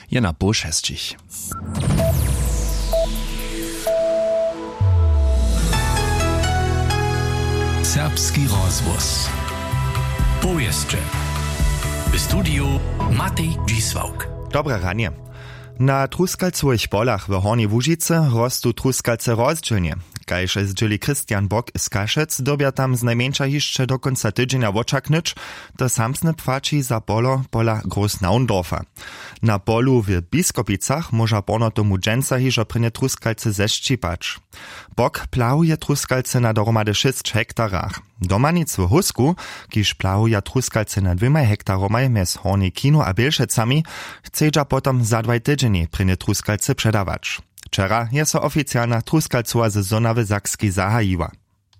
je na pół 6. Serbski rozwoz. Powieszcze. W studiu Matej Dzisłauk. Dobre ranie. Na truskalcowych polach w Hornej Łužice rostu truskalce rozdźělnie. Kaž zdźěli Christian Bock z Kašec, dobja tam znajmniejsza jeszcze do końca tydzienia wočaknyć, to samsne płaci za pola Groß-Naundorfa. Na polu w Biskopicach może pono tomu dżęca hižo prynie truskalce zeszčipać. Bock plałuje truskalce na dohromady 6 hektarach. Domanic w Husku, kiż plałuje truskalce na 2 hektaromaj mez Hornej Kino a Bielšecami, chcedźa potom za 2 tydzienie prynie truskalce przedawać. Wczera je so oficjalna truskalcowa sezona w Sakskiej zahajiła.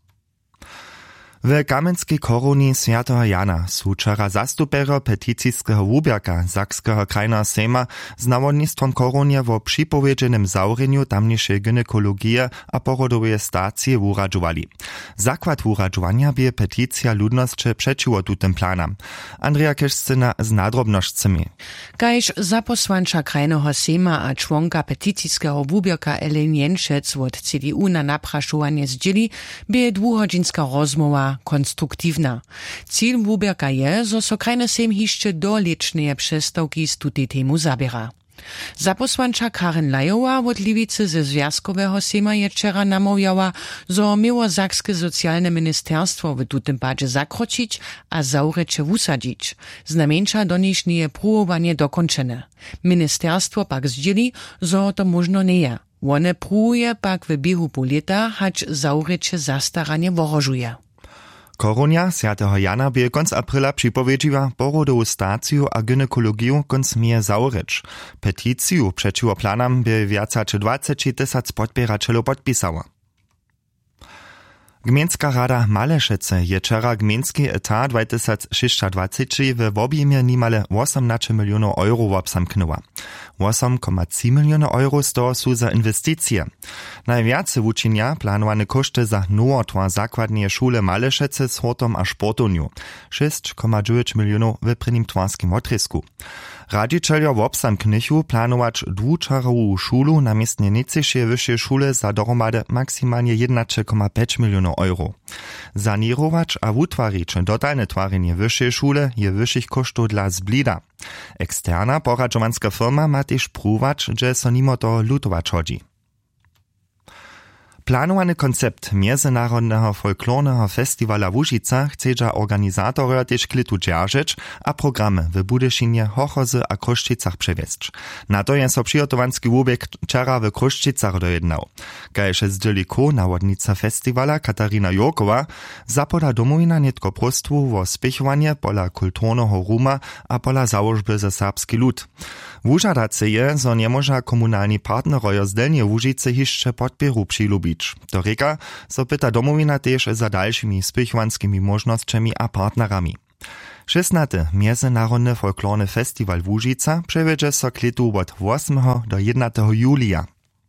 W Kamenskiej koruni Świętego Jana su wczera zastupero peticijskiego wubierka Sakskiego krajnego sejma z nawodnictwem korunie wo przypowiedzenym zaureniu tamniejszej gynekologii a porodowej stacji uradżowali. Zakład uradżowania bie peticja ludności przeciwo tutym planam. Andrea Kieszcyna z nadrobnościami. Kaž zaposłancza krajnego sejma a członka peticijskiego wubierka Ellen Jenšec od CDU na napraszowanie zdzieli, bie dwuhodzinska rozmowa konstruktywna. Cíl wubierka je, zo so krajny sejm hišće do lečneje přestawki z tutej temu zabiera. Zaposłancza Karen Lajowa od Liwicy ze Związkowego Sejma je wczera namawiała, zo miało Sakskie Socjalne Ministerstwo w tutym padzie zakročić a zaureče wusadzić. Znamieńcza donišnije próbowanie dokończone. Ministerstwo pak zdzieli, zo to można nie je. One próbuje pak w biehu pół lata, hać zaureče zastaranie worożuje. Korunia Świętego Jana bie konc aprila przypowiedziła porodową staciju a gynekologiju konc mie zaureć. Peticiju przeciwo planam bie więcej 20 000 podpieračelów podpisała. Gmienska rada Malešece je wczera gmienski etat 2026 w objemie nimale 18 milionów euro obsamknęła. 8,3 miliony euro z toho su za inwestycje. Najwiacej uczynia planowane koszty za nowotwór zakładnej szule Malešece z hortom a sportowniu. 6,9 milionów w prynnym twarskim otrysku. Radzicieljo w obsamknychu planować dwuczarową szulu na miestnie nicejszej wyższej szule za dohromady maksymalnie 11,5 milionów euro. Zanirować a wutwarić dotalne twarzenie wyższej szule je wyższych kosztów dla zblida. Eksterna poradžowanska firma ma też próbować, że so nimo to lutować chodzi. Planowany koncept Międzynarodnego Folklornego Festiwala w Łužicach chcedza organizatory też klitu dzierżyć, a programy w Budyszynie, Hochozy a Kruščicach przewiesć. Na to jest so przygotowanski wóbek wczera w Kruščicach dojednał. Kaž zdzieli nawodnica festiwala Katarina Jurkowa zapoda domowina nietko prostwu o spěchowanie pola kulturnego ruma a pola założby za serbski lud. Wužadace je, zo nie może komunalni partnerojo z Delnie Łužice hišće podpieru přilubić. To reka, so pyta domowina też za dalszymi spěchovanskimi możnościami a partnerami. 16. Międzynarodny Folklorny Festiwal w Łužica przewiedzie so klitu od 8. do 11. julia.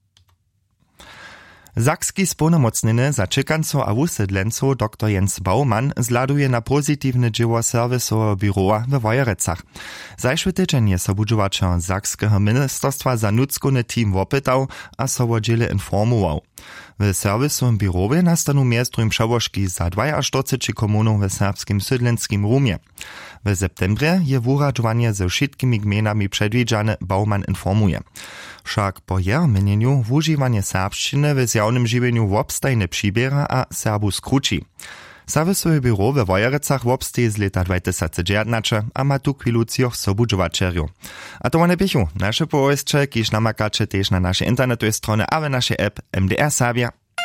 Sakski sповномocnjeny za čekanco a wusedlenco dr. Jens Baumann zladuje na pozitywne dzieło serwisowego biura w Wojerecach. Zajszły tydzień je so budżowaczą Sakskiego Ministerstwa za nudzkony team wopytał a so o dziele informował. W serwisowym biurowie nastanu miestrum przełożki za 42 komunów w serbskim sydlenskim rumie. W septembrze je wuradżowanie ze wszystkimi gminami przedwidziane, Baumann informuje. Wszak po jeho menieniu wużywanie serbszczyny w zjawnym żywieniu wobstajne przybiera a Serbu skruci. Serwisowe biuro w Wojerecach wobstaje z lata 2019 a ma tu kwilucjoch sobudżowaczerju. A to one bychu, nasze połoweszcze, kiż namakacze też na naszej internetowej stronie a w naszej app MDR Serbia.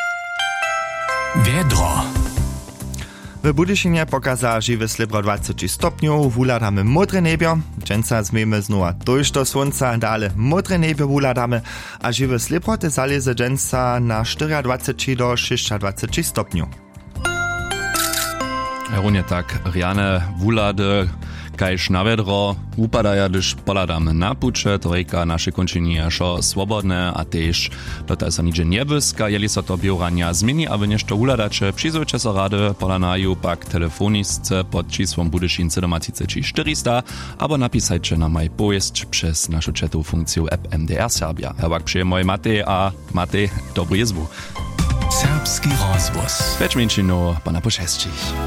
Wiedro. W Budyszynie pokazała żywe slibro 20 stopniów, wuladamy modre niebio, dżęca zmiemy znowa dojść do słońca, dalej modre niebio wuladamy, a żywe slibro te zależy dżęca na 24 do 26 stopniów. Runie tak, riane wulady, Kajž navedro, upadaja, gdyż poladamy na pucze, trojka nasze kończenie šo swobodne, a też tutaj so nigdzie nie wyska, jeli so to biurania zmieni, aby nieszto uladacze, przyzwyczaj so rady, polanaju pak telefonisce pod czysłom Budyszin 73400, albo napisajcie na maj pojazd przez naszą czatową funkcję app MDR Serbia. Herwak przyjemoj Matej, a Matej, dobry jezwu. Serbski rozwóz. Već minčino, pa na počestčih.